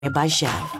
by Chef.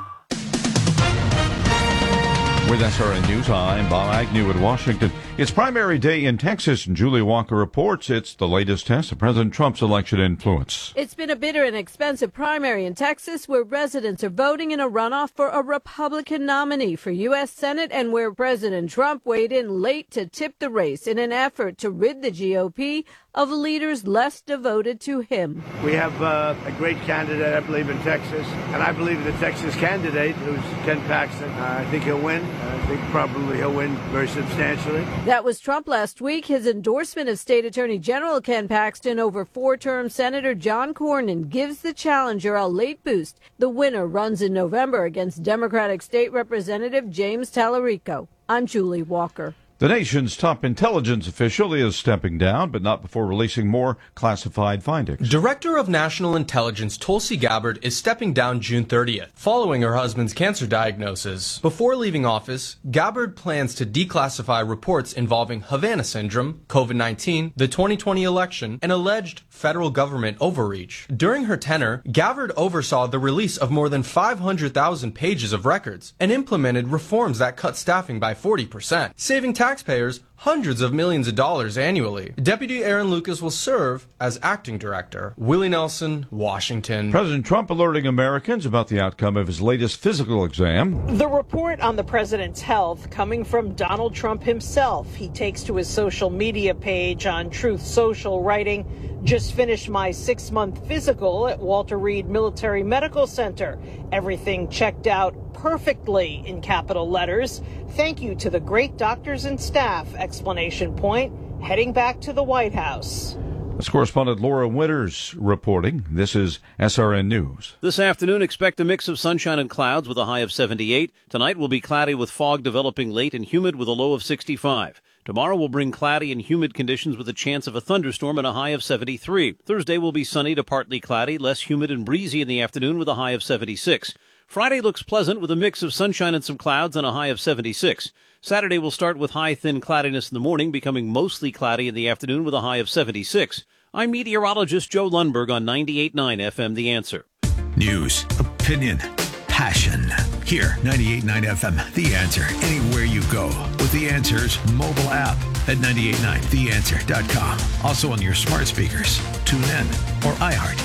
With SRN News, I'm Bob Agnew in Washington. It's primary day in Texas, and Julie Walker reports it's the latest test of President Trump's election influence. It's been a bitter and expensive primary in Texas where residents are voting in a runoff for a Republican nominee for U.S. Senate and where President Trump weighed in late to tip the race in an effort to rid the GOP of leaders less devoted to him. We have a great candidate, I believe, in Texas, and I believe the Texas candidate, who's Ken Paxton, I think he'll win. I think probably he'll win very substantially. That was Trump last week. His endorsement of State Attorney General Ken Paxton over four-term Senator John Cornyn gives the challenger a late boost. The winner runs in November against Democratic State Representative James Tallarico. I'm Julie Walker. The nation's top intelligence official is stepping down, but not before releasing more classified findings. Director of National Intelligence Tulsi Gabbard is stepping down June 30th, following her husband's cancer diagnosis. Before leaving office, Gabbard plans to declassify reports involving Havana syndrome, COVID-19, the 2020 election, and alleged federal government overreach. During her tenure, Gabbard oversaw the release of more than 500,000 pages of records and implemented reforms that cut staffing by 40%, saving taxpayers hundreds of millions of dollars annually. Deputy Aaron Lucas will serve as acting director. Willie Nelson, Washington. President Trump alerting Americans about the outcome of his latest physical exam. The report on the president's health coming from Donald Trump himself. He takes to his social media page on Truth Social, writing, "Just finished my 6-month physical at Walter Reed Military Medical Center. Everything checked out perfectly," in capital letters. "Thank you to the great doctors and staff," exclamation point, heading back to the White House. That's correspondent Laura Winters reporting. This is SRN News. This afternoon, expect a mix of sunshine and clouds with a high of 78. Tonight will be cloudy with fog developing late and humid with a low of 65. Tomorrow will bring cloudy and humid conditions with a chance of a thunderstorm and a high of 73. Thursday will be sunny to partly cloudy, less humid and breezy in the afternoon with a high of 76. Friday looks pleasant with a mix of sunshine and some clouds and a high of 76. Saturday will start with high, thin cloudiness in the morning, becoming mostly cloudy in the afternoon with a high of 76. I'm meteorologist Joe Lundberg on 98.9 FM The Answer. News, opinion, passion. Here, 98.9 FM The Answer. Anywhere you go with The Answer's mobile app at 989theanswer.com. Also on your smart speakers. Tune in or iHeart.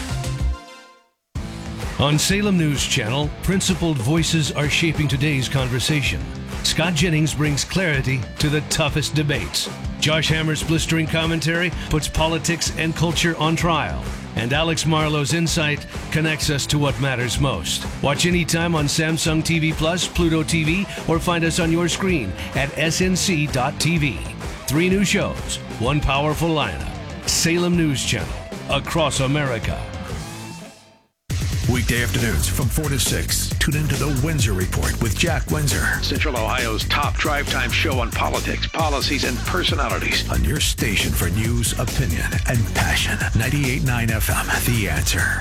On Salem News Channel, principled voices are shaping today's conversation. Scott Jennings brings clarity to the toughest debates. Josh Hammer's blistering commentary puts politics and culture on trial. And Alex Marlowe's insight connects us to what matters most. Watch anytime on Samsung TV Plus, Pluto TV, or find us on your screen at snc.tv. 3 new shows, 1 powerful lineup. Salem News Channel, across America. Weekday afternoons from 4 to 6. Tune into The Windsor Report with Jack Windsor. Central Ohio's top drive time show on politics, policies, and personalities. On your station for news, opinion, and passion. 98.9 FM, The Answer.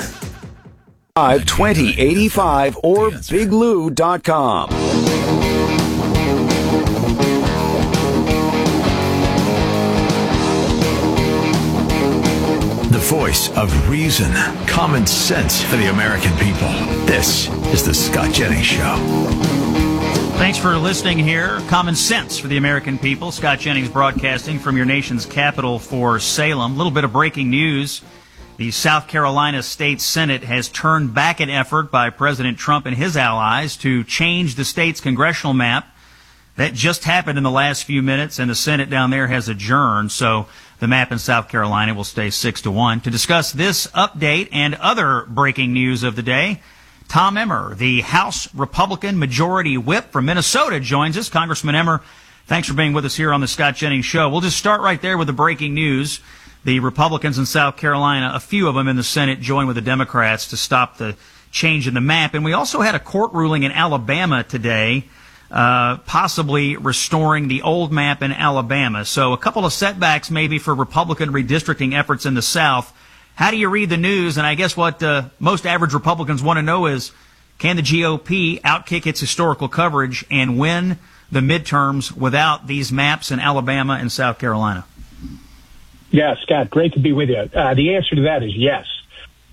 2085 or biglou.com. The voice of reason, common sense for the American people. This is the Scott Jennings Show. Thanks for listening here. Common sense for the American people. Scott Jennings broadcasting from your nation's capital for Salem. A little bit of breaking news. The South Carolina State Senate has turned back an effort by President Trump and his allies to change the state's congressional map. That just happened in the last few minutes, and the Senate down there has adjourned, so the map in South Carolina will stay 6-1. To discuss this update and other breaking news of the day, Tom Emmer, the House Republican Majority Whip from Minnesota, joins us. Congressman Emmer, thanks for being with us here on the Scott Jennings Show. We'll just start right there with the breaking news. The Republicans in South Carolina, a few of them in the Senate, joined with the Democrats to stop the change in the map. And we also had a court ruling in Alabama today, possibly restoring the old map in Alabama. So a couple of setbacks maybe for Republican redistricting efforts in the South. How do you read the news? And I guess what most average Republicans want to know is, can the GOP outkick its historical coverage and win the midterms without these maps in Alabama and South Carolina? Yeah, Scott, great to be with you. The answer to that is yes.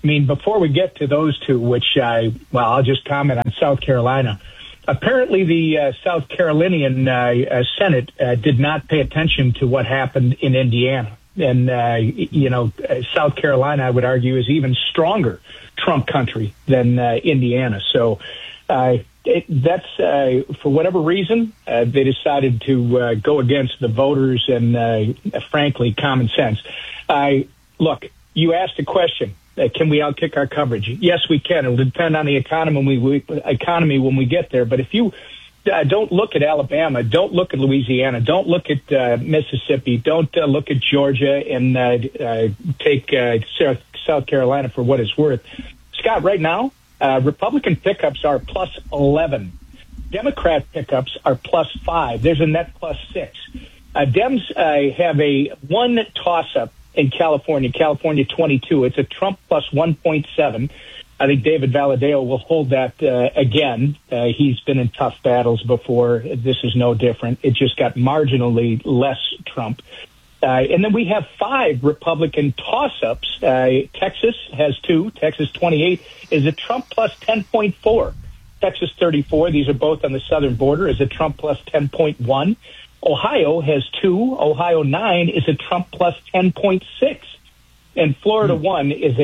I mean, before we get to those two, which I'll just comment on South Carolina. Apparently, the South Carolinian Senate did not pay attention to what happened in Indiana. And, South Carolina, I would argue, is even stronger Trump country than Indiana. So that's, for whatever reason, they decided to go against the voters and, frankly, common sense. Look, you asked a question. Can we outkick our coverage? Yes, we can. It'll depend on the economy when we get there. But if you don't look at Alabama, don't look at Louisiana, don't look at Mississippi, don't look at Georgia, and take South Carolina for what it's worth. Scott, right now, Republican pickups are plus 11. Democrat pickups are plus 5. There's a net plus 6. Dems have a one toss-up in California 22. It's a Trump plus 1.7. I think David Valadao will hold that again. He's been in tough battles before. This is no different. It just got marginally less Trump. And then we have 5 Republican toss-ups. Texas has 2. Texas 28 is a Trump plus 10.4. Texas 34, these are both on the southern border, is a Trump plus 10.1. Ohio has 2. Ohio 9 is a Trump plus 10.6. And Florida 1 is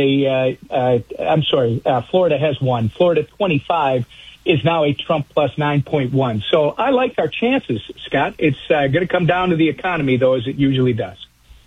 Florida has 1. Florida 25 is now a Trump plus 9.1. So I like our chances, Scott. It's going to come down to the economy, though, as it usually does.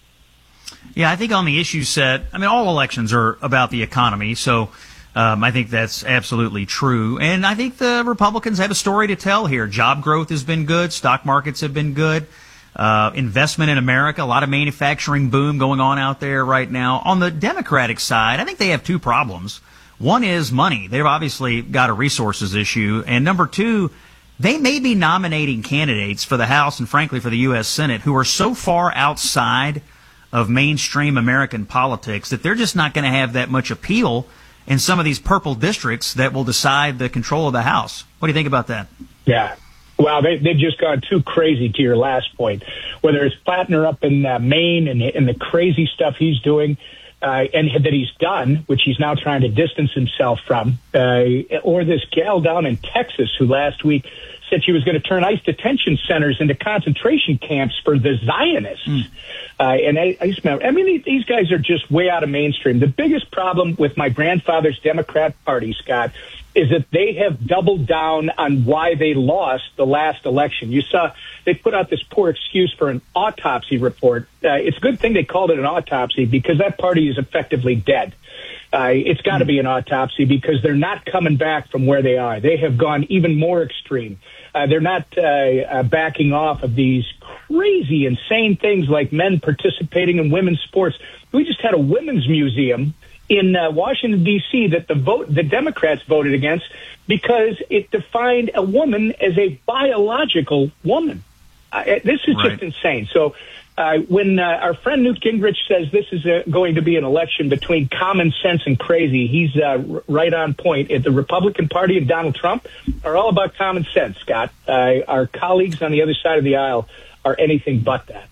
Yeah, I think on the issue set, all elections are about the economy, so I think that's absolutely true. And I think the Republicans have a story to tell here. Job growth has been good. Stock markets have been good. Investment in America, a lot of manufacturing boom going on out there right now. On the Democratic side, I think they have 2 problems. One is money. They've obviously got a resources issue. And number 2, they may be nominating candidates for the House and, frankly, for the U.S. Senate who are so far outside of mainstream American politics that they're just not going to have that much appeal in some of these purple districts that will decide the control of the House. What do you think about that? Yeah. Well, they've just gone too crazy to your last point. Whether it's Plattner up in Maine and the crazy stuff he's doing and that he's done, which he's now trying to distance himself from, or this gal down in Texas who last week said she was going to turn ICE detention centers into concentration camps for the Zionists. And I just remember, these guys are just way out of mainstream. The biggest problem with my grandfather's Democrat Party, Scott, is that they have doubled down on why they lost the last election. You saw they put out this poor excuse for an autopsy report. It's a good thing they called it an autopsy because that party is effectively dead. It's got to be an autopsy because they're not coming back from where they are. They have gone even more extreme. They're not backing off of these crazy, insane things like men participating in women's sports. We just had a women's museum in Washington, D.C. that the Democrats voted against because it defined a woman as a biological woman. This is just insane. So when our friend Newt Gingrich says this is going to be an election between common sense and crazy, he's right on point. The Republican Party and Donald Trump are all about common sense, Scott. Our colleagues on the other side of the aisle are anything but that.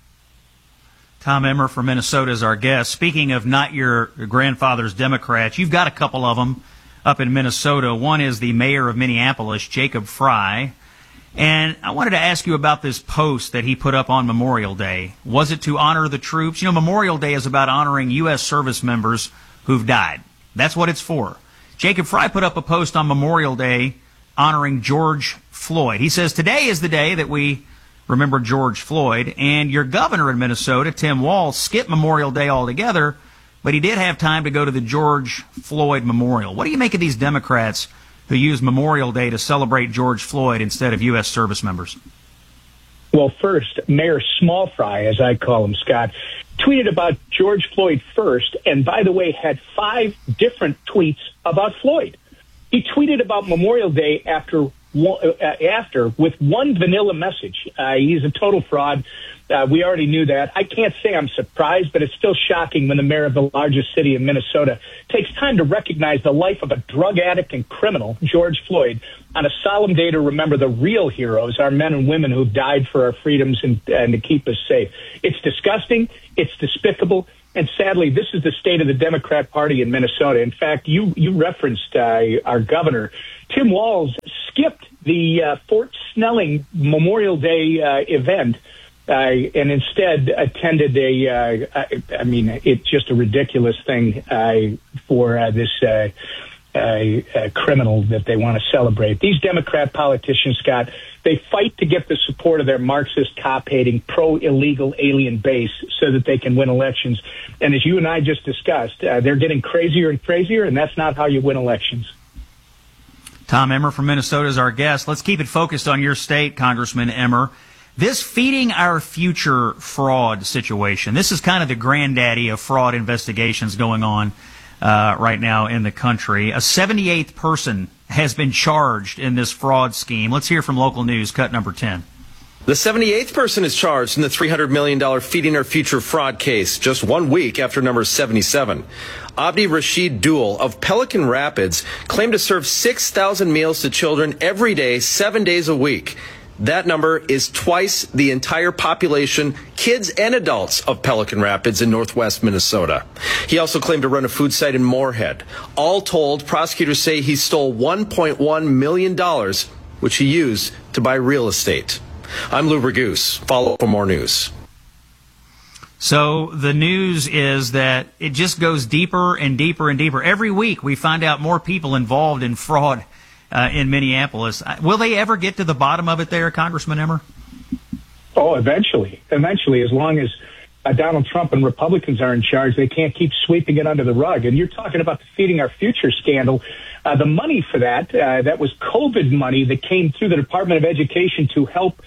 Tom Emmer from Minnesota is our guest. Speaking of not your grandfather's Democrats, you've got a couple of them up in Minnesota. One is the mayor of Minneapolis, Jacob Frey. And I wanted to ask you about this post that he put up on Memorial Day. Was it to honor the troops? Memorial Day is about honoring U.S. service members who've died. That's what it's for. Jacob Frey put up a post on Memorial Day honoring George Floyd. He says, today is the day that we remember George Floyd, and your governor in Minnesota, Tim Walz, skipped Memorial Day altogether, but he did have time to go to the George Floyd Memorial. What do you make of these Democrats who use Memorial Day to celebrate George Floyd instead of U.S. service members? Well, first, Mayor Small Fry, as I call him, Scott, tweeted about George Floyd first, and by the way, had 5 different tweets about Floyd. He tweeted about Memorial Day after with one vanilla message. He's a total fraud. We already knew that. I can't say I'm surprised, but it's still shocking when the mayor of the largest city in Minnesota takes time to recognize the life of a drug addict and criminal, George Floyd, on a solemn day to remember the real heroes, our men and women who've died for our freedoms and to keep us safe. It's disgusting. It's despicable. And sadly, this is the state of the Democrat Party in Minnesota. In fact, you referenced our governor. Tim Walz skipped the Fort Snelling Memorial Day event and instead attended it's just a ridiculous thing for this criminal that they want to celebrate. These Democrat politicians, Scott, they fight to get the support of their Marxist, cop-hating, pro-illegal alien base so that they can win elections. And as you and I just discussed, they're getting crazier and crazier, and that's not how you win elections. Tom Emmer from Minnesota is our guest. Let's keep it focused on your state, Congressman Emmer. This feeding our future fraud situation, this is kind of the granddaddy of fraud investigations going on right now in the country. A 78th person has been charged in this fraud scheme. Let's hear from local news, cut number 10. The 78th person is charged in the $300 million Feeding Our Future fraud case just 1 week after number 77. Abdi Rashid Dul of Pelican Rapids claimed to serve 6,000 meals to children every day, 7 days a week. That number is twice the entire population, kids and adults, of Pelican Rapids in northwest Minnesota. He also claimed to run a food site in Moorhead. All told, prosecutors say he stole $1.1 million, which he used to buy real estate. I'm Lou Bergoose. Follow for more news. So the news is that it just goes deeper and deeper and deeper. Every week we find out more people involved in fraud in Minneapolis. Will they ever get to the bottom of it there, Congressman Emmer? Oh, eventually. Eventually, as long as Donald Trump and Republicans are in charge, they can't keep sweeping it under the rug. And you're talking about the Feeding Our Future scandal. The money for that was COVID money that came through the Department of Education to help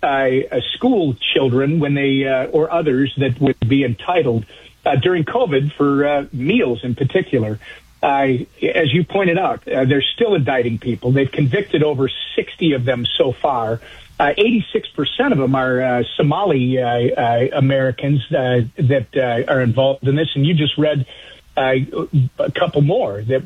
school children when they or others that would be entitled during COVID for meals in particular. As you pointed out, they're still indicting people. They've convicted over 60 of them so far. 86% of them are Somali Americans that are involved in this. And you just read a couple more that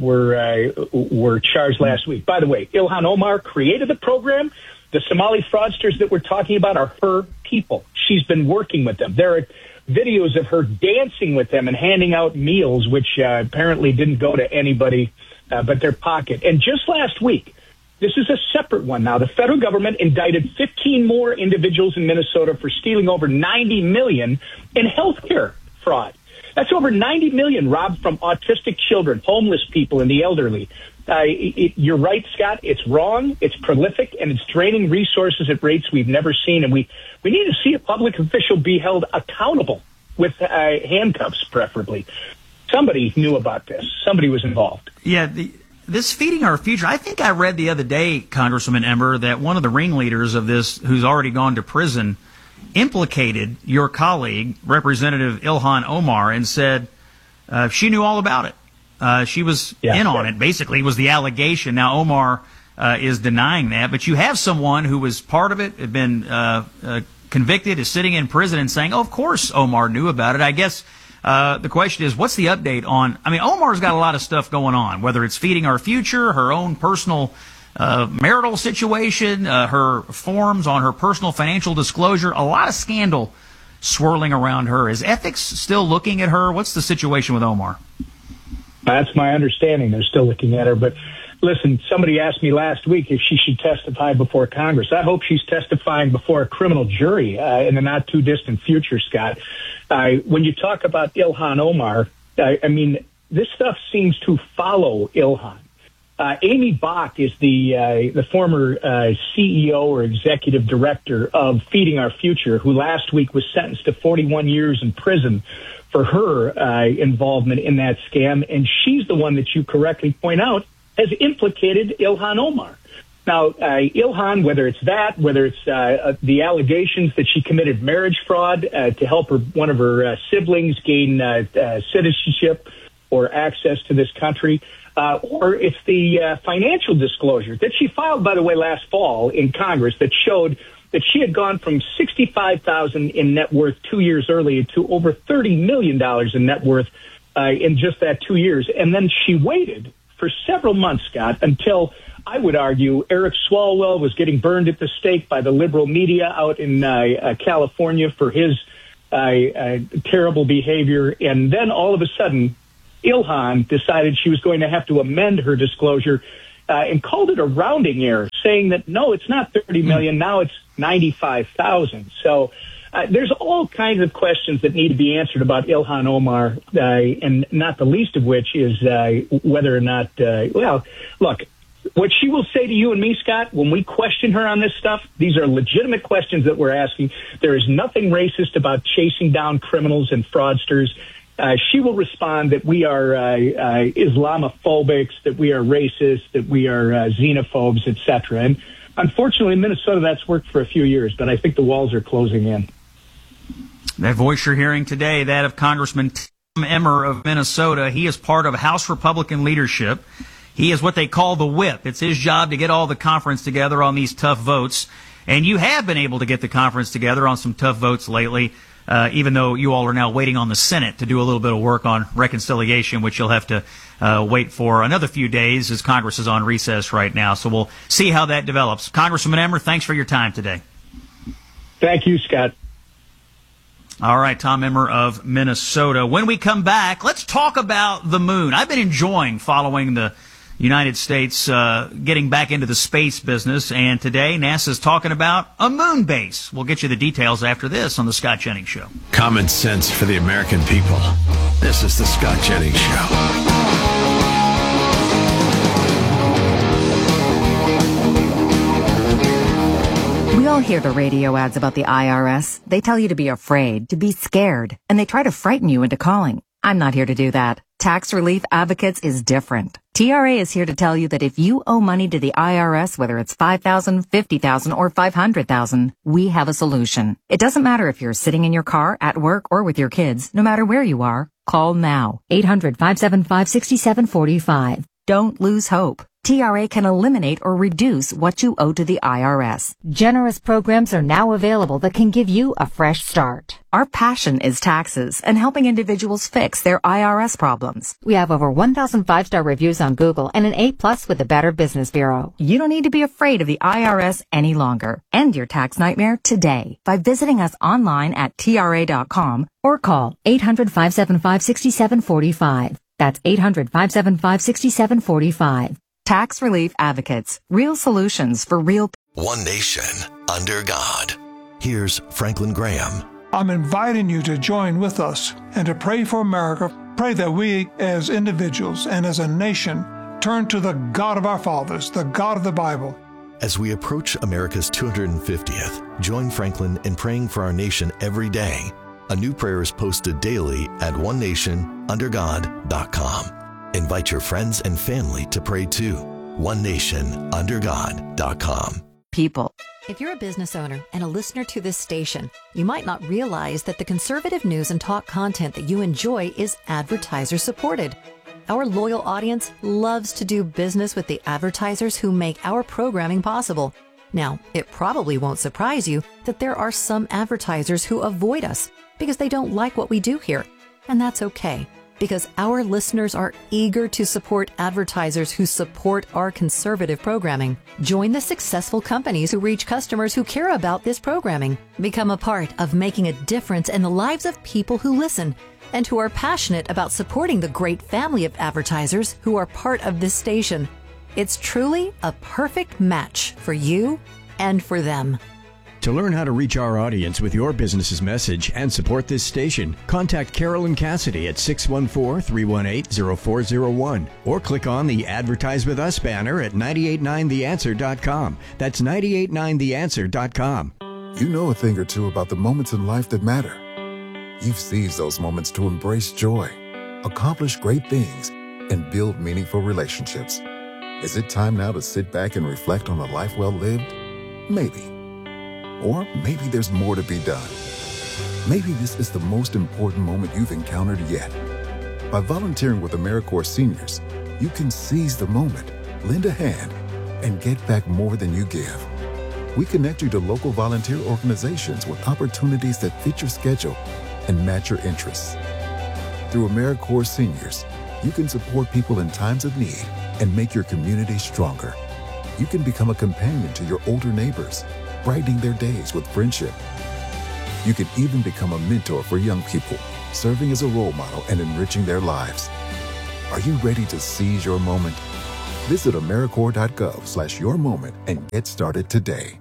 were charged last week. By the way, Ilhan Omar created the program. The Somali fraudsters that we're talking about are her people. She's been working with them. There are videos of her dancing with them and handing out meals, which apparently didn't go to anybody but their pocket. And just last week, this is a separate one now, the federal government indicted 15 more individuals in Minnesota for stealing over $90 million in health care fraud. That's over $90 million robbed from autistic children, homeless people, and the elderly. You're right, Scott. It's wrong. It's prolific, and it's draining resources at rates we've never seen. And we need to see a public official be held accountable with handcuffs, preferably. Somebody knew about this. Somebody was involved. Yeah, this Feeding Our Future, I think I read the other day, Congressman Emmer, that one of the ringleaders of this, who's already gone to prison, implicated your colleague, Representative Ilhan Omar, and said she knew all about it. She was in on it, basically, was the allegation. Now, Omar is denying that, but you have someone who was part of it, had been convicted, is sitting in prison and saying, oh, of course Omar knew about it. I guess the question is, what's the update on, Omar's got a lot of stuff going on, whether it's Feeding Our Future, her own personal marital situation, her forms on her personal financial disclosure, a lot of scandal swirling around her. Is ethics still looking at her? What's the situation with Omar? That's my understanding. They're still looking at her. But listen, somebody asked me last week if she should testify before Congress. I hope she's testifying before a criminal jury in the not too distant future, Scott. When you talk about Ilhan Omar, this stuff seems to follow Ilhan. Amy Bach is the former CEO or executive director of Feeding Our Future, who last week was sentenced to 41 years in prison for her involvement in that scam. And she's the one that you correctly point out has implicated Ilhan Omar. Now, Ilhan, whether it's the allegations that she committed marriage fraud to help one of her siblings gain citizenship or access to this country, or it's the financial disclosure that she filed, by the way, last fall in Congress that showed that she had gone from $65,000 in net worth 2 years earlier to over $30 million in net worth in just that 2 years. And then she waited for several months, Scott, until, I would argue, Eric Swalwell was getting burned at the stake by the liberal media out in California for his terrible behavior. And then all of a sudden, Ilhan decided she was going to have to amend her disclosure and called it a rounding error, saying that, no, it's not $30 million, now it's $95,000. So there's all kinds of questions that need to be answered about Ilhan Omar, and not the least of which is whether or not, well, look, what she will say to you and me, Scott, when we question her on this stuff, these are legitimate questions that we're asking. There is nothing racist about chasing down criminals and fraudsters. She will respond that we are Islamophobics, that we are racist, that we are xenophobes, etc. And unfortunately, in Minnesota, that's worked for a few years, but I think the walls are closing in. That voice you're hearing today, that of Congressman Tom Emmer of Minnesota, he is part of House Republican leadership. He is what they call the whip. It's his job to get all the conference together on these tough votes. And you have been able to get the conference together on some tough votes lately, even though you all are now waiting on the Senate to do a little bit of work on reconciliation, which you'll have to wait for another few days as Congress is on recess right now. So we'll see how that develops. Congressman Emmer, thanks for your time today. Thank you, Scott. All right, Tom Emmer of Minnesota. When we come back, let's talk about the moon. I've been enjoying following the United States getting back into the space business, and today NASA's talking about a moon base. We'll get you the details after this on The Scott Jennings Show. Common sense for the American people. This is The Scott Jennings Show. We all hear the radio ads about the IRS. They tell you to be afraid, to be scared, and they try to frighten you into calling. I'm not here to do that. Tax Relief Advocates is different. TRA is here to tell you that if you owe money to the IRS, whether it's $5,000, $50,000, or $500,000, we have a solution. It doesn't matter if you're sitting in your car, at work, or with your kids. No matter where you are, call now. 800-575-6745. Don't lose hope. TRA can eliminate or reduce what you owe to the IRS. Generous programs are now available that can give you a fresh start. Our passion is taxes and helping individuals fix their IRS problems. We have over 1,000 5-star reviews on Google and an A+ with the Better Business Bureau. You don't need to be afraid of the IRS any longer. End your tax nightmare today by visiting us online at TRA.com or call 800-575-6745. That's 800-575-6745. Tax Relief Advocates. Real solutions for real people. One nation under God. Here's Franklin Graham. I'm inviting you to join with us and to pray for America. Pray that we as individuals and as a nation turn to the God of our fathers, the God of the Bible. As we approach America's 250th, join Franklin in praying for our nation every day. A new prayer is posted daily at onenationundergod.com. Invite your friends and family to pray too. onenationundergod.com. People. If you're a business owner and a listener to this station, you might not realize that the conservative news and talk content that you enjoy is advertiser supported. Our loyal audience loves to do business with the advertisers who make our programming possible. Now, it probably won't surprise you that there are some advertisers who avoid us because they don't like what we do here. And that's okay, because our listeners are eager to support advertisers who support our conservative programming. Join the successful companies who reach customers who care about this programming. Become a part of making a difference in the lives of people who listen and who are passionate about supporting the great family of advertisers who are part of this station. It's truly a perfect match for you and for them. To learn how to reach our audience with your business's message and support this station, contact Carolyn Cassidy at 614-318-0401 or click on the Advertise With Us banner at 989theanswer.com. That's 989theanswer.com. You know a thing or two about the moments in life that matter. You've seized those moments to embrace joy, accomplish great things, and build meaningful relationships. Is it time now to sit back and reflect on a life well lived? Maybe. Or maybe there's more to be done. Maybe this is the most important moment you've encountered yet. By volunteering with AmeriCorps Seniors, you can seize the moment, lend a hand, and get back more than you give. We connect you to local volunteer organizations with opportunities that fit your schedule and match your interests. Through AmeriCorps Seniors, you can support people in times of need and make your community stronger. You can become a companion to your older neighbors, brightening their days with friendship. You can even become a mentor for young people, serving as a role model and enriching their lives. Are you ready to seize your moment? Visit AmeriCorps.gov/yourmoment and get started today.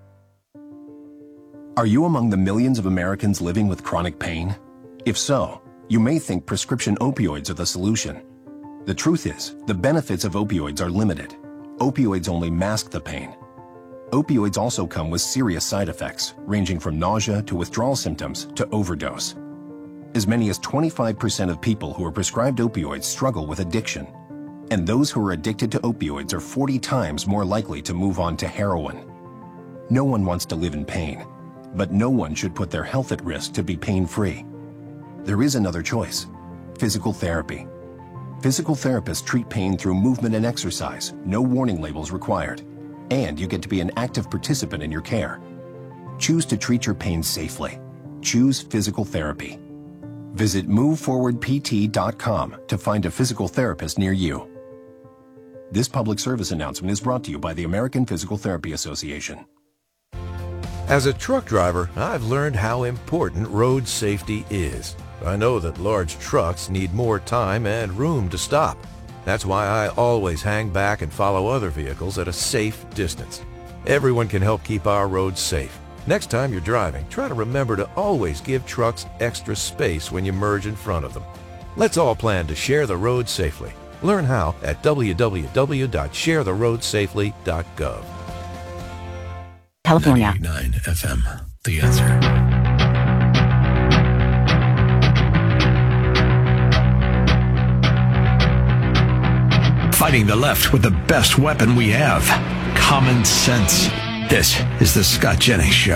Are you among the millions of Americans living with chronic pain? If so, you may think prescription opioids are the solution. The truth is, the benefits of opioids are limited. Opioids only mask the pain. Opioids also come with serious side effects, ranging from nausea to withdrawal symptoms to overdose. As many as 25% of people who are prescribed opioids struggle with addiction. And those who are addicted to opioids are 40 times more likely to move on to heroin. No one wants to live in pain, but no one should put their health at risk to be pain-free. There is another choice: physical therapy. Physical therapists treat pain through movement and exercise, no warning labels required, and you get to be an active participant in your care. Choose to treat your pain safely. Choose physical therapy. Visit moveforwardpt.com to find a physical therapist near you. This public service announcement is brought to you by the American Physical Therapy Association. As a truck driver, I've learned how important road safety is. I know that large trucks need more time and room to stop. That's why I always hang back and follow other vehicles at a safe distance. Everyone can help keep our roads safe. Next time you're driving, try to remember to always give trucks extra space when you merge in front of them. Let's all plan to share the road safely. Learn how at www.sharetheroadsafely.gov. California. 99 FM, The Answer. Fighting the left with the best weapon we have, common sense. This is the Scott Jennings Show.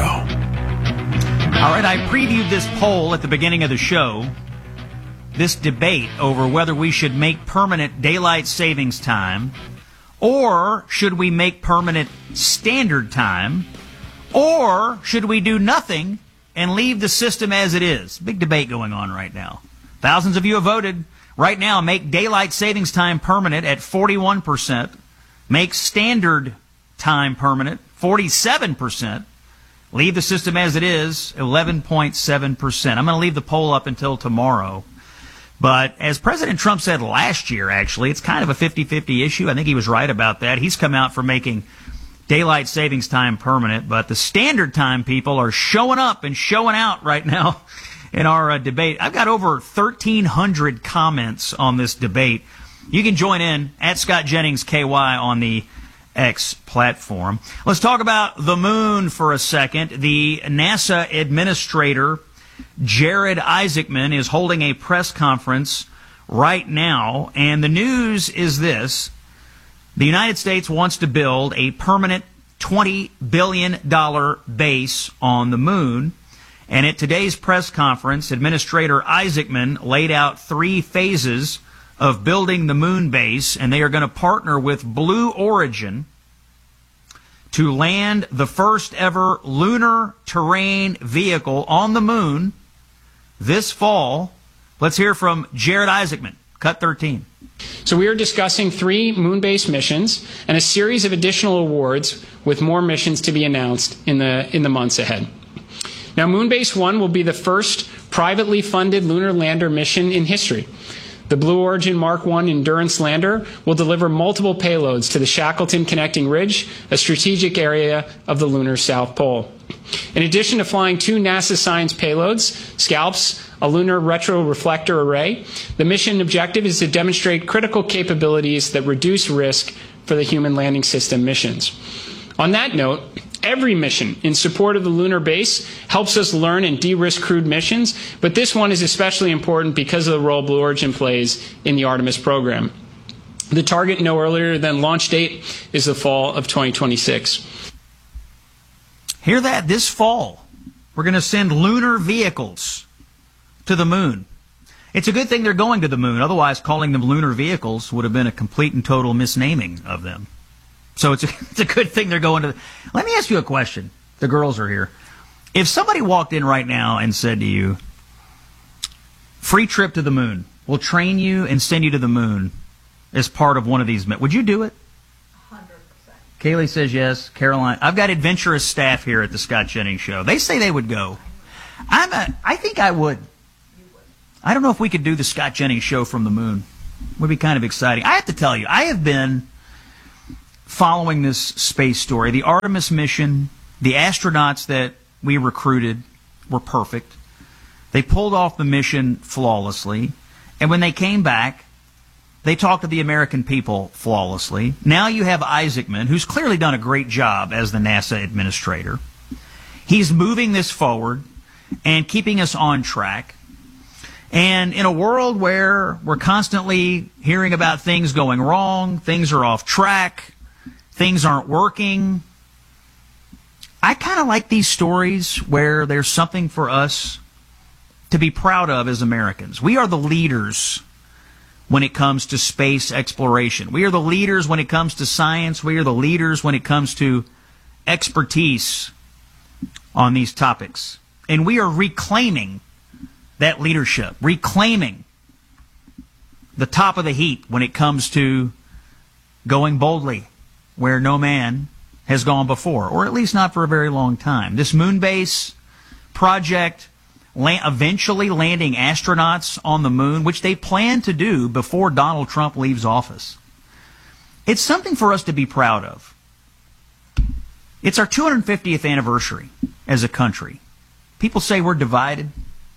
All right, I previewed this poll at the beginning of the show. This debate over whether we should make permanent daylight savings time, or should we make permanent standard time, or should we do nothing and leave the system as it is? Big debate going on right now. Thousands of you have voted. Right now, make daylight savings time permanent at 41%. Make standard time permanent, 47%. Leave the system as it is, 11.7%. I'm going to leave the poll up until tomorrow. But as President Trump said last year, actually, it's kind of a 50-50 issue. I think he was right about that. He's come out for making daylight savings time permanent, but the standard time people are showing up and showing out right now in our debate. I've got over 1,300 comments on this debate. You can join in at Scott Jennings KY on the X platform. Let's talk about the moon for a second. The NASA administrator, Jared Isaacman, is holding a press conference right now, and the news is this. The United States wants to build a permanent $20 billion base on the moon. And at today's press conference, Administrator Isaacman laid out 3 phases of building the moon base, and they are going to partner with Blue Origin to land the first ever lunar terrain vehicle on the moon this fall. Let's hear from Jared Isaacman, Cut 13. So we are discussing 3 moon-based missions and a series of additional awards with more missions to be announced in the months ahead. Now, Moonbase 1 will be the first privately funded lunar lander mission in history. The Blue Origin Mark I Endurance lander will deliver multiple payloads to the Shackleton Connecting Ridge, a strategic area of the lunar South Pole. In addition to flying 2 NASA science payloads, SCALPs, a lunar retroreflector array, the mission objective is to demonstrate critical capabilities that reduce risk for the human landing system missions. On that note, every mission in support of the lunar base helps us learn and de-risk crewed missions, but this one is especially important because of the role Blue Origin plays in the Artemis program. The target no earlier than launch date is the fall of 2026. Hear that? This fall, we're going to send lunar vehicles to the moon. It's a good thing they're going to the moon. Otherwise, calling them lunar vehicles would have been a complete and total misnaming of them. So it's a good thing they're going to. Let me ask you a question. The girls are here. If somebody walked in right now and said to you, free trip to the moon, we'll train you and send you to the moon as part of one of these, would you do it? 100%. Kaylee says yes. Caroline, I've got adventurous staff here at the Scott Jennings Show. They say they would go. I think I would. I don't know if we could do the Scott Jennings Show from the moon. It would be kind of exciting. I have to tell you, I have been following this space story. The Artemis mission, the astronauts that we recruited were perfect. They pulled off the mission flawlessly. And when they came back, they talked to the American people flawlessly. Now you have Isaacman, who's clearly done a great job as the NASA administrator. He's moving this forward and keeping us on track. And in a world where we're constantly hearing about things going wrong, things are off track, things aren't working, I kind of like these stories where there's something for us to be proud of as Americans. We are the leaders when it comes to space exploration. We are the leaders when it comes to science. We are the leaders when it comes to expertise on these topics. And we are reclaiming that leadership, reclaiming the top of the heap when it comes to going boldly where no man has gone before, or at least not for a very long time. This moon base project, eventually landing astronauts on the moon, which they plan to do before Donald Trump leaves office. It's something for us to be proud of. It's our 250th anniversary as a country. People say we're divided.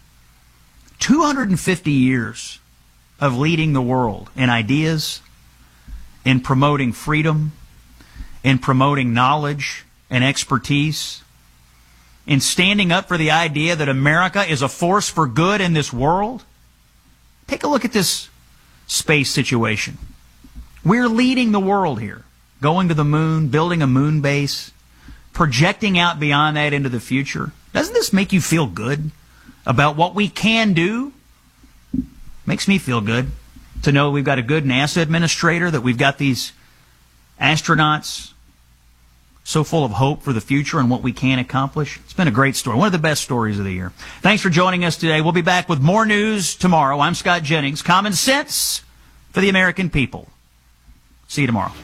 250 years of leading the world in ideas, in promoting freedom, in promoting knowledge and expertise, in standing up for the idea that America is a force for good in this world. Take a look at this space situation. We're leading the world here, going to the moon, building a moon base, projecting out beyond that into the future. Doesn't this make you feel good about what we can do? Makes me feel good to know we've got a good NASA administrator, that we've got these astronauts so full of hope for the future and what we can accomplish. It's been a great story. One of the best stories of the year. Thanks for joining us today. We'll be back with more news tomorrow. I'm Scott Jennings. Common sense for the American people. See you tomorrow.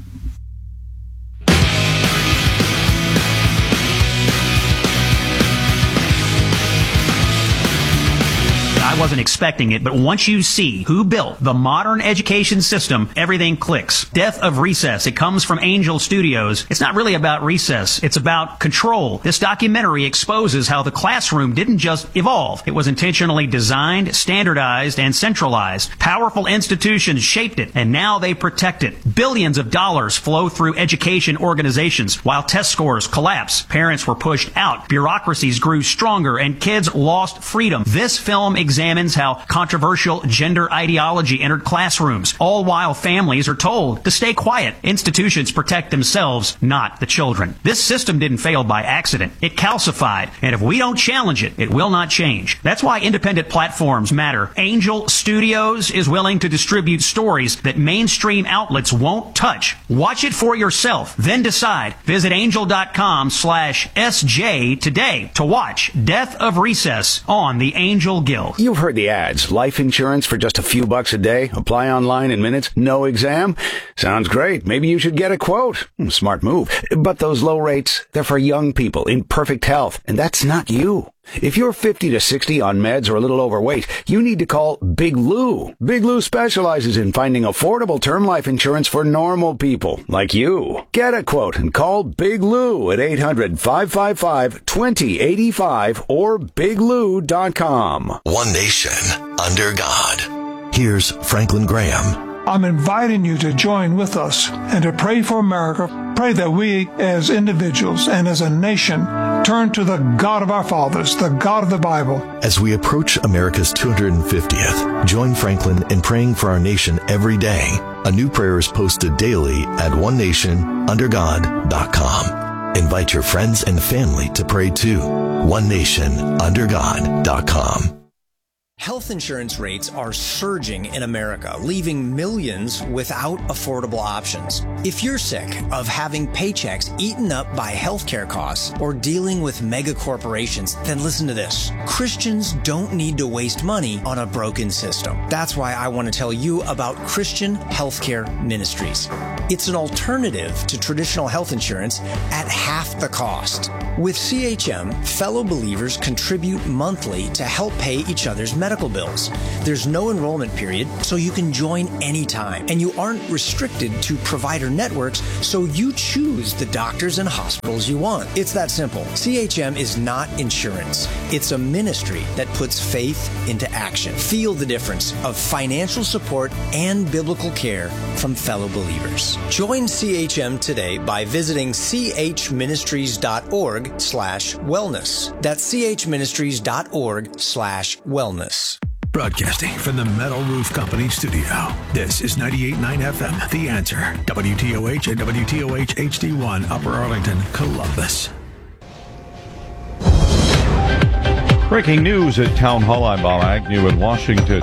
I wasn't expecting it, but once you see who built the modern education system, everything clicks. Death of Recess. It comes from Angel Studios. It's not really about recess. It's about control. This documentary exposes how the classroom didn't just evolve. It was intentionally designed, standardized, and centralized. Powerful institutions shaped it, and now they protect it. Billions of dollars flow through education organizations. While test scores collapse, parents were pushed out, bureaucracies grew stronger, and kids lost freedom. This film examines how controversial gender ideology entered classrooms, all while families are told to stay quiet. Institutions protect themselves, not the children. This system didn't fail by accident. It calcified, and if we don't challenge it, it will not change. That's why independent platforms matter. Angel Studios is willing to distribute stories that mainstream outlets won't touch. Watch it for yourself, then decide. Visit angel.com/SJ today to watch Death of Recess on the Angel Guild. You've heard the ads. Life insurance for just a few bucks a day. Apply online in minutes. No exam. Sounds great. Maybe you should get a quote. Smart move. But those low rates, they're for young people in perfect health. And that's not you. If you're 50 to 60 on meds or a little overweight, you need to call Big Lou. Big Lou specializes in finding affordable term life insurance for normal people like you. Get a quote and call Big Lou at 800-555-2085 or biglou.com. One nation under God. Here's Franklin Graham. I'm inviting you to join with us and to pray for America. Pray that we as individuals and as a nation turn to the God of our fathers, the God of the Bible. As we approach America's 250th, join Franklin in praying for our nation every day. A new prayer is posted daily at onenationundergod.com. Invite your friends and family to pray too. onenationundergod.com. Health insurance rates are surging in America, leaving millions without affordable options. If you're sick of having paychecks eaten up by healthcare costs or dealing with mega corporations, then listen to this. Christians don't need to waste money on a broken system. That's why I want to tell you about Christian Healthcare Ministries. It's an alternative to traditional health insurance at half the cost. With CHM, fellow believers contribute monthly to help pay each other's medical bills. There's no enrollment period, so you can join anytime. And you aren't restricted to provider networks, so you choose the doctors and hospitals you want. It's that simple. CHM is not insurance. It's a ministry that puts faith into action. Feel the difference of financial support and biblical care from fellow believers. Join CHM today by visiting chministries.org/wellness. That's chministries.org/wellness. Broadcasting from the Metal Roof Company studio. This is 98.9 FM, The Answer. WTOH and WTOH HD1, Upper Arlington, Columbus. Breaking news at Town Hall. I'm Bob Agnew in Washington.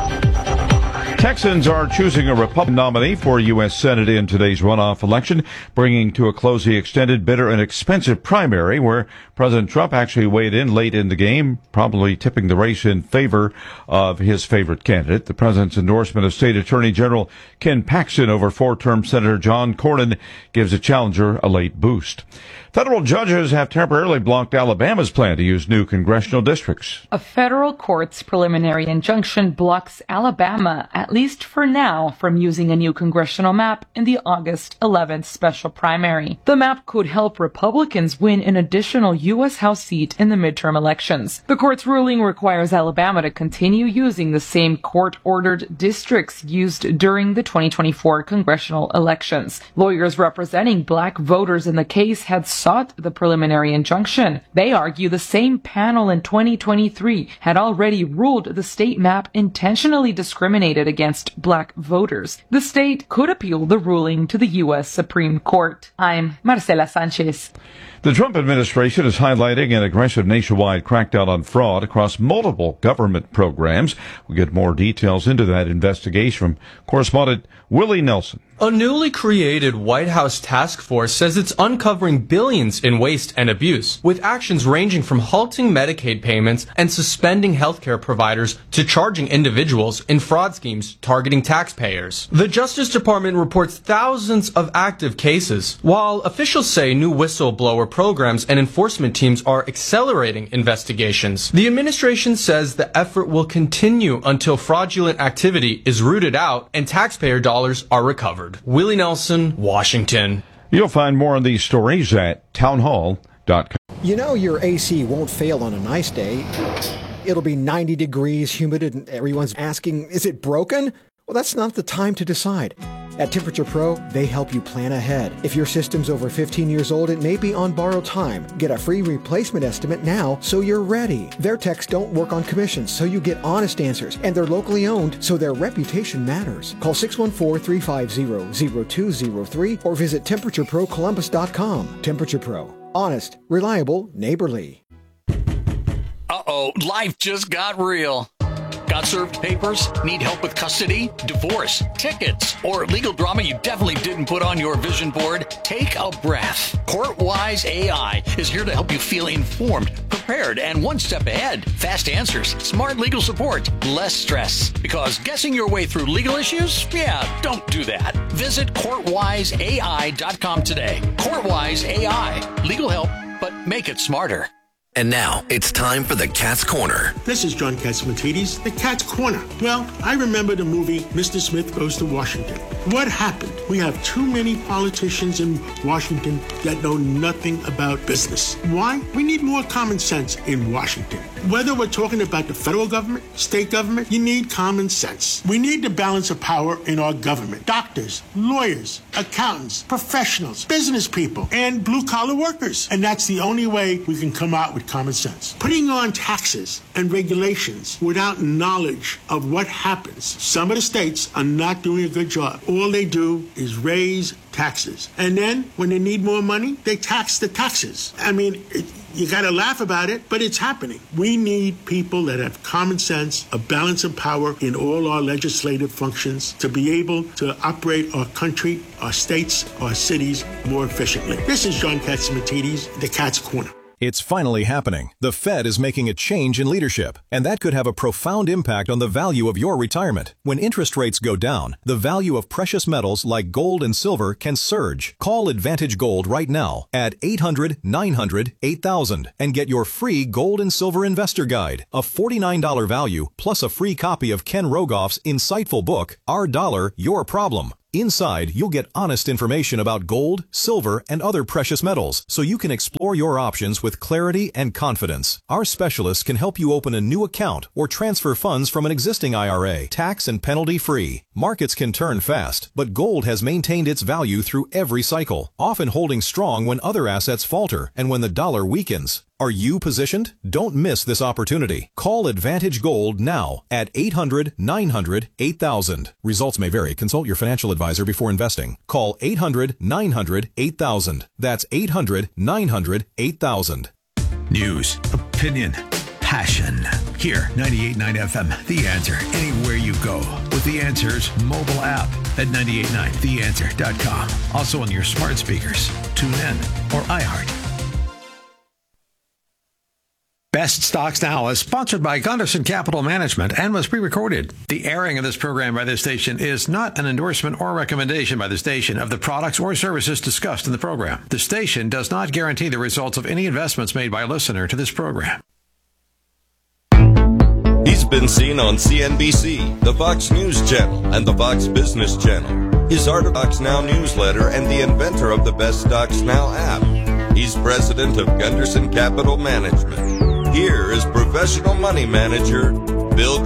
Texans are choosing a Republican nominee for U.S. Senate in today's runoff election, bringing to a close the extended, bitter, and expensive primary where President Trump actually weighed in late in the game, probably tipping the race in favor of his favorite candidate. The president's endorsement of State Attorney General Ken Paxton over four-term Senator John Cornyn gives a challenger a late boost. Federal judges have temporarily blocked Alabama's plan to use new congressional districts. A federal court's preliminary injunction blocks Alabama, at least for now, from using a new congressional map in the August 11th special primary. The map could help Republicans win an additional U.S. House seat in the midterm elections. The court's ruling requires Alabama to continue using the same court-ordered districts used during the 2024 congressional elections. Lawyers representing black voters in the case had sought the preliminary injunction. They argue the same panel in 2023 had already ruled the state map intentionally discriminated against black voters. The state could appeal the ruling to the U.S. Supreme Court. I'm Marcela Sanchez. The Trump administration is highlighting an aggressive nationwide crackdown on fraud across multiple government programs. We'll get more details into that investigation from correspondent Willie Nelson. A newly created White House task force says it's uncovering billions in waste and abuse, with actions ranging from halting Medicaid payments and suspending healthcare providers to charging individuals in fraud schemes targeting taxpayers. The Justice Department reports thousands of active cases, while officials say new whistleblower programs and enforcement teams are accelerating investigations. The administration says the effort will continue until fraudulent activity is rooted out and taxpayer dollars are recovered. Willie Nelson, Washington. You'll find more on these stories at townhall.com. You know your AC won't fail on a nice day. It'll be 90 degrees, humid, and everyone's asking, is it broken? Well, that's not the time to decide. At Temperature Pro, they help you plan ahead. If your system's over 15 years old, it may be on borrowed time. Get a free replacement estimate now so you're ready. Their techs don't work on commissions, so you get honest answers. And they're locally owned, so their reputation matters. Call 614-350-0203 or visit TemperatureProColumbus.com. Temperature Pro. Honest, reliable, neighborly. Uh-oh, life just got real. Got served papers? Need help with custody, divorce, tickets, or legal drama you definitely didn't put on your vision board? Take a breath. CourtWise AI is here to help you feel informed, prepared, and one step ahead. Fast answers, smart legal support, less stress. Because guessing your way through legal issues? Yeah, don't do that. Visit CourtWiseAI.com today. CourtWise AI. Legal help, but make it smarter. And now, it's time for the Cat's Corner. This is John Catsimatidis, the Cat's Corner. Well, I remember the movie Mr. Smith Goes to Washington. What happened? We have too many politicians in Washington that know nothing about business. Why? We need more common sense in Washington. Whether we're talking about the federal government, state government, you need common sense. We need the balance of power in our government. Doctors, lawyers, accountants, professionals, business people, and blue-collar workers. And that's the only way we can come out with common sense. Putting on taxes and regulations without knowledge of what happens. Some of the states are not doing a good job. All they do is raise taxes. And then when they need more money, they tax the taxes. I mean, You got to laugh about it, but it's happening. We need people that have common sense, a balance of power in all our legislative functions to be able to operate our country, our states, our cities more efficiently. This is John Catsimatidis, the Cat's Corner. It's finally happening. The Fed is making a change in leadership, and that could have a profound impact on the value of your retirement. When interest rates go down, the value of precious metals like gold and silver can surge. Call Advantage Gold right now at 800-900-8000 and get your free Gold and Silver Investor Guide, a $49 value plus a free copy of Ken Rogoff's insightful book, Our Dollar, Your Problem. Inside, you'll get honest information about gold, silver, and other precious metals, so you can explore your options with clarity and confidence. Our specialists can help you open a new account or transfer funds from an existing IRA, tax and penalty free. Markets can turn fast, but gold has maintained its value through every cycle, often holding strong when other assets falter and when the dollar weakens. Are you positioned? Don't miss this opportunity. Call Advantage Gold now at 800-900-8000. Results may vary. Consult your financial advisor before investing. Call 800-900-8000. That's 800-900-8000. News, opinion, passion. Here, 98.9 FM, The Answer. Anywhere you go with The Answer's mobile app at 98.9theanswer.com. Also on your smart speakers, TuneIn, or iHeart. Best Stocks Now is sponsored by Gunderson Capital Management and was pre-recorded. The airing of this program by this station is not an endorsement or recommendation by the station of the products or services discussed in the program. The station does not guarantee the results of any investments made by a listener to this program. He's been seen on CNBC, the Fox News Channel, and the Fox Business Channel. He's Art of Stocks Now newsletter and the inventor of the Best Stocks Now app. He's president of Gunderson Capital Management. Here is professional money manager, Bill